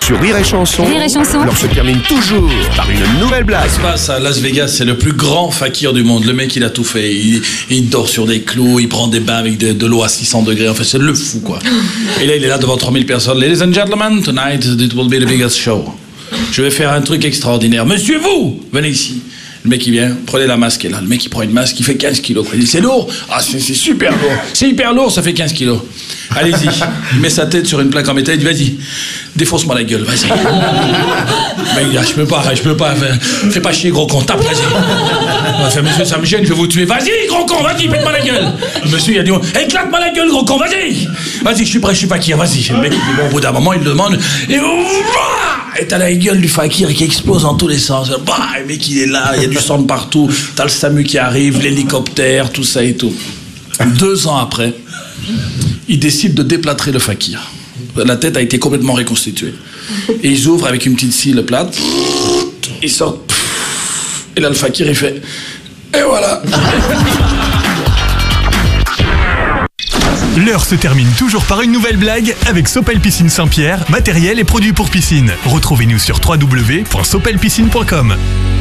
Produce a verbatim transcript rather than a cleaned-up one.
Sur Rire et Chanson, Rire et Chanson. l'heure se termine toujours par une nouvelle blague. Ça se passe à Las Vegas, c'est le plus grand fakir du monde. Le mec, il a tout fait. Il, il dort sur des clous, il prend des bains avec de, de l'eau à six cents degrés. Enfin, c'est le fou, quoi. Et là, il est là devant trois mille personnes. Ladies and gentlemen, tonight it will be the biggest show. Je vais faire un truc extraordinaire. Monsieur, vous, venez ici. Le mec, il vient, prenez la masque, et là. Le mec, il prend une masque, il fait quinze kilos. Il dit, c'est lourd. Ah, c'est, c'est super lourd. C'est hyper lourd, ça fait quinze kilos. Allez-y. Il met sa tête sur une plaque en métal, il dit, vas-y, défonce-moi la gueule, vas-y. Mais il dit, ah, je peux pas, je peux pas. Fais, fais pas chier, gros con, tape, vas-y. Enfin, monsieur, ça me gêne, je vais vous tuer. Vas-y, gros con, vas-y, pète-moi la gueule. Le monsieur, il a dit, éclate-moi la gueule, gros con, vas-y. Vas-y, je suis prêt, je suis fakir, vas-y. Le mec, il dit, bon, au bout d'un moment, il le demande, et Et t'as la gueule du fakir qui explose dans tous les sens. Bah, le mec, il est là, il y a du sang de partout. T'as le SAMU qui arrive, l'hélicoptère, tout ça et tout. Deux ans après, ils décident de déplâtrer le fakir. La tête a été complètement reconstituée. Et ils ouvrent avec une petite scie le plâtre. Ils sortent. Et là, le fakir, il fait... Et voilà. L'heure se termine toujours par une nouvelle blague avec Sopel Piscine Saint-Pierre, matériel et produits pour piscine. Retrouvez-nous sur w w w point sopel piscine point com.